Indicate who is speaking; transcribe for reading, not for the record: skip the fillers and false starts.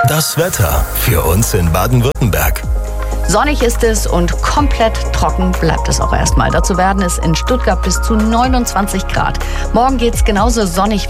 Speaker 1: Das Wetter für uns in Baden-Württemberg.
Speaker 2: Sonnig ist es und komplett trocken bleibt es auch erstmal. Dazu werden es in Stuttgart bis zu 29 Grad. Morgen geht's genauso sonnig